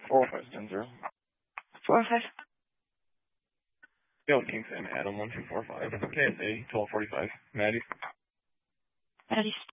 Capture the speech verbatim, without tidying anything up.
four five ten zero. Four five. Yo, Kingston, Adam one two four five. K S A twelve forty five. Maddie. Maddie.